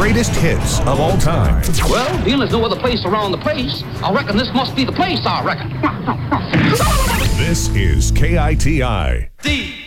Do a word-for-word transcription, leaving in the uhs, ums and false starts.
greatest hits of all time. Well, being there's no other place around the place, I reckon this must be the place, I reckon. This is K I T I. D